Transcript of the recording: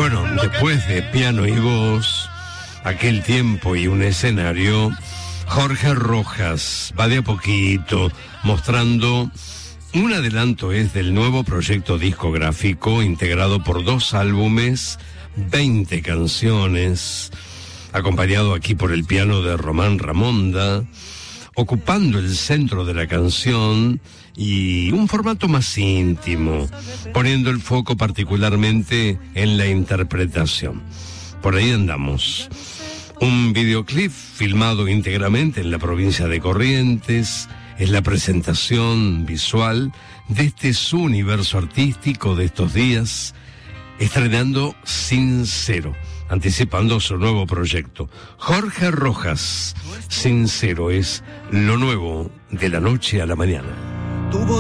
Bueno, después de piano y voz, aquel tiempo y un escenario, Jorge Rojas va de a poquito mostrando un adelanto del nuevo proyecto discográfico integrado por 2 álbumes, 20 canciones, acompañado aquí por el piano de Román Ramonda, ocupando el centro de la canción y un formato más íntimo, poniendo el foco particularmente en la interpretación. Por ahí andamos. Un videoclip filmado íntegramente en la provincia de Corrientes es la presentación visual de su universo artístico de estos días, estrenando Sincero, anticipando su nuevo proyecto. Jorge Rojas, Sincero es lo nuevo de la noche a la mañana.